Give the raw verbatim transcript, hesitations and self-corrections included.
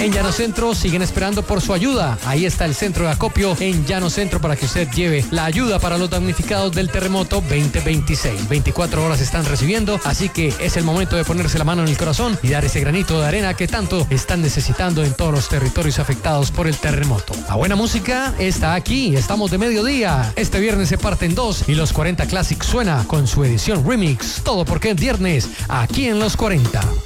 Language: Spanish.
En Llano Centro siguen esperando por su ayuda. Ahí está el centro de acopio en Llano Centro para que usted lleve la ayuda para los damnificados del terremoto veinte veintiséis. veinticuatro horas están recibiendo, así que es el momento de ponerse la mano en el corazón y dar ese granito de arena que tanto están necesitando en todos los territorios afectados por el terremoto. La buena música está aquí, estamos de mediodía. Este viernes se parte en dos y los cuarenta Classic suena con su edición remix. Todo porque es viernes, aquí en los cuarenta.